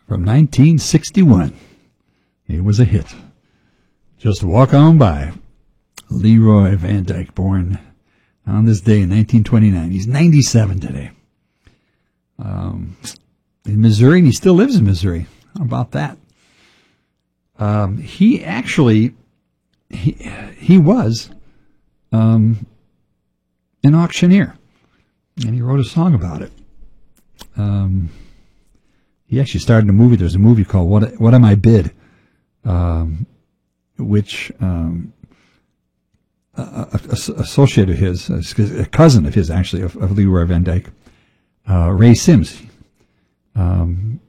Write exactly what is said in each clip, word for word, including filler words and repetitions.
from nineteen sixty-one. It was a hit. Just Walk On By. Leroy Van Dyke, born on this day in nineteen twenty-nine. He's ninety-seven today. Um, in Missouri, and he still lives in Missouri. How about that? Um, he actually, he, he was um, an auctioneer, and he wrote a song about it. Um, he actually started a movie. There's a movie called What What Am I Bid, um, which um, a, a, a associate of his, a cousin of his actually, of, of Leroy Van Dyke, uh, Ray Sims, um,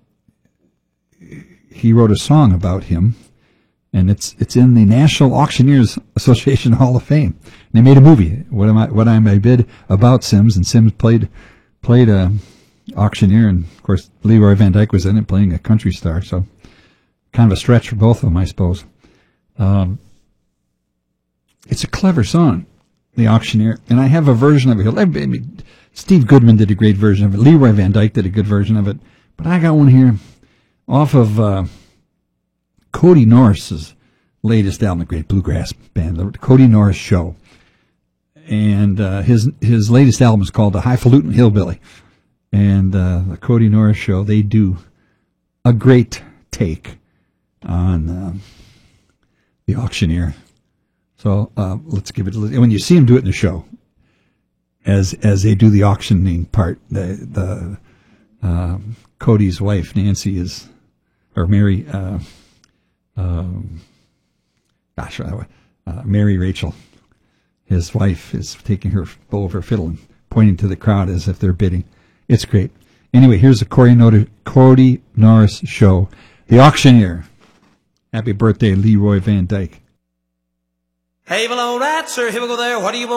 he wrote a song about him, and it's it's in the National Auctioneers Association Hall of Fame. And they made a movie, What Am I What Am I Bid, about Sims, and Sims played played a auctioneer, and of course Leroy Van Dyke was in it playing a country star, so kind of a stretch for both of them, I suppose. Um, it's a clever song, The Auctioneer, and I have a version of it here. Steve Goodman did a great version of it. Leroy Van Dyke did a good version of it, but I got one here off of uh, Cody Norris's latest album, the great bluegrass band, the Cody Norris Show, and uh, his his latest album is called The Highfalutin Hillbilly. And uh, the Cody Norris Show, they do a great take on uh, The Auctioneer. So uh, let's give it a listen. When you see him do it in the show, as as they do the auctioning part, the the uh, Cody's wife Nancy is, or Mary, uh, um, gosh, uh, uh, Mary Rachel, his wife, is taking her bowl of her fiddle and pointing to the crowd as if they're bidding. It's great. Anyway, here's the Cody Norris Show, The Auctioneer. Happy birthday, Leroy Van Dyke. Hey, well, all right, sir, here we go there. What do you want?